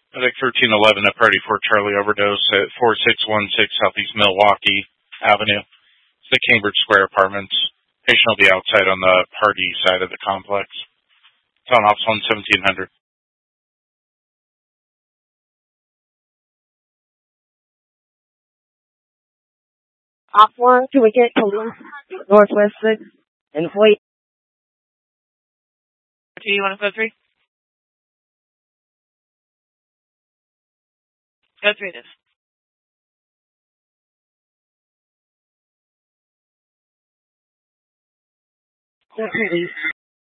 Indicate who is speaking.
Speaker 1: I think 1311 at Party Fort Charlie overdose at 4616 Southeast Milwaukee Avenue. It's the Cambridge Square Apartments. Patient will be outside on the party side of the complex. It's on Ops 1 1700.
Speaker 2: Op 1, can we get to Northwest 6 and Hoyt?
Speaker 3: Do you want to go 3? Go 3 this.
Speaker 2: Definitely.